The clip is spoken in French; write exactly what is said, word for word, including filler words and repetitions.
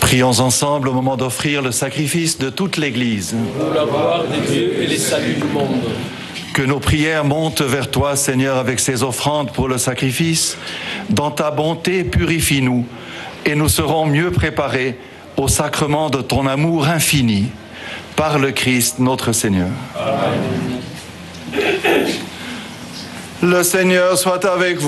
Prions ensemble au moment d'offrir le sacrifice de toute l'Église. Pour la gloire de Dieu et les saluts du monde. Que nos prières montent vers toi, Seigneur, avec ces offrandes pour le sacrifice. Dans ta bonté, purifie-nous et nous serons mieux préparés au sacrement de ton amour infini. Par le Christ, notre Seigneur. Amen. Le Seigneur soit avec vous.